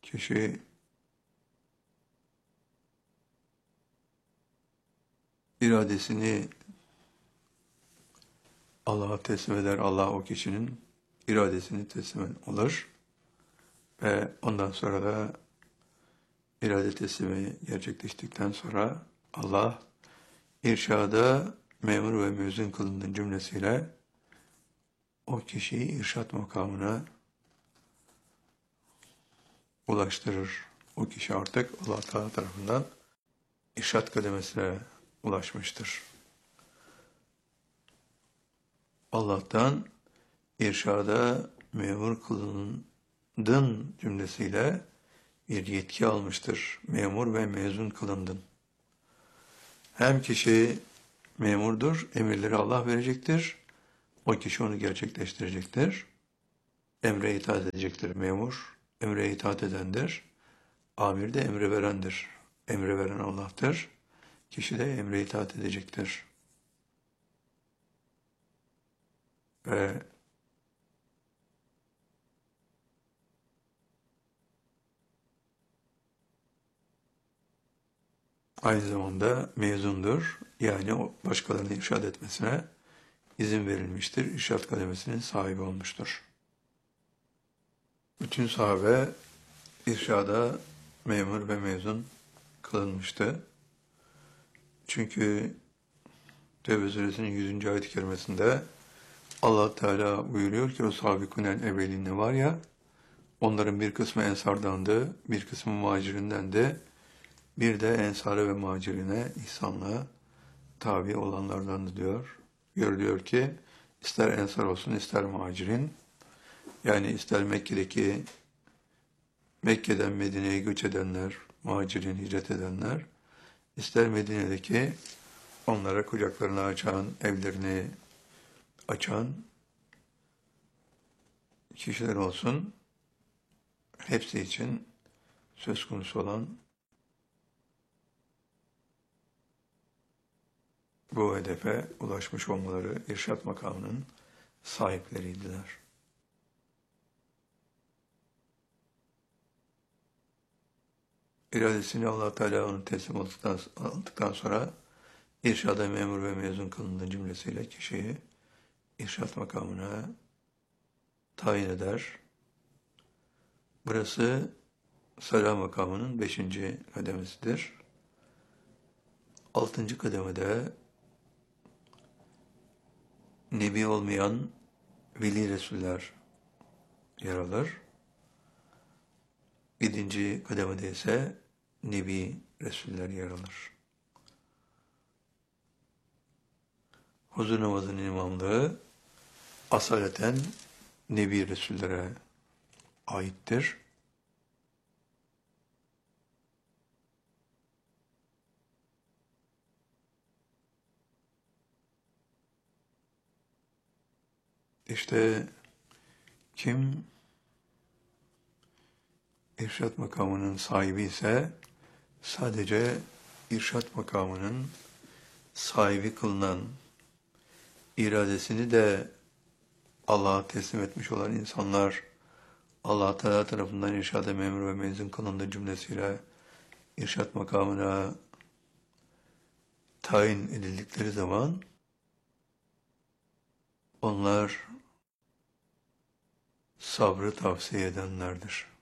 Kişi iradesini Allah'a teslim eder. Allah o kişinin iradesini teslim alır. Ve ondan sonra da irade teslimi gerçekleştikten sonra Allah irşada memur ve müezzin kılındığın cümlesiyle o kişiyi irşat makamına ulaştırır. O kişi artık Allah Teala tarafından irşat kademesine ulaşmıştır. Allah'tan irşada memur kılındın cümlesiyle bir yetki almıştır. Memur ve mezun kılındın. Hem kişi memurdur, emirleri Allah verecektir. O kişi onu gerçekleştirecektir. Emre itaat edecektir memur. Emre itaat edendir. Amir de emri verendir. Emri veren Allah'tır. Kişi de emre itaat edecektir. Ve aynı zamanda mezundur. Yani o başkalarını irşad etmesine izin verilmiştir. İrşad kademesinin sahibi olmuştur. Bütün sahabe irşada memur ve mezun kılınmıştı. Çünkü Tevbe suresinin 100. ayet-i kerimesinde Allah Teala buyuruyor ki o sabikûnel evveline var ya, onların bir kısmı ensardandı, bir kısmı muhacirindendi, bir de ensara ve muhacirine ihsanla tabi olanlardandı diyor. Diyor ki ister ensar olsun ister muhacirin, yani ister Mekke'den Medine'ye göç edenler, muhacirin hicret edenler, ister Medine'deki onlara kucaklarını açan, evlerini açan kişiler olsun, hepsi için söz konusu olan bu hedefe ulaşmış olmaları irşat makamının sahipleriydiler. İradesini Allah Teala onu teslim aldıktan sonra irşada memur ve mezun kılındığı cümlesiyle kişiyi irşat makamına tayin eder. Burası Sala makamının 5. kademesidir. 6. kademede Nebi olmayan Veli Resuller yer alır. 7. kademede ise Nebi Resuller yer alır. Huzur namazının imamlığı asaleten Nebi Resullere aittir. İşte kim irşat makamının sahibi ise sadece irşat makamının sahibi kılınan, iradesini de Allah'a teslim etmiş olan insanlar, Allah Teala tarafından irşada memur ve mezun kılındığı cümlesiyle irşat makamına tayin edildikleri zaman onlar sabrı tavsiye edenlerdir.